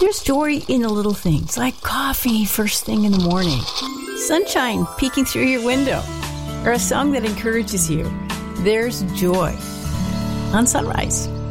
There's joy in the little things, like coffee first thing in the morning, sunshine peeking through your window, or a song that encourages you. There's joy on Sunrise.